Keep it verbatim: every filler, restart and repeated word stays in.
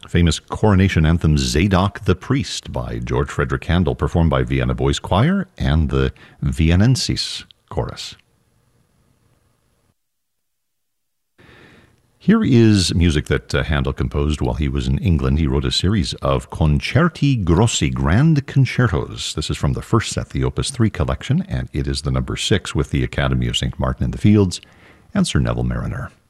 Famous coronation anthem Zadok the Priest by George Frederick Handel, performed by Vienna Boys Choir and the Viennensis Chorus. Here is music that uh, Handel composed while he was in England. He wrote a series of Concerti Grossi, grand concertos. This is from the first set, the Opus three collection, and it is the number six with the Academy of Saint Martin in the Fields and Sir Neville Mariner.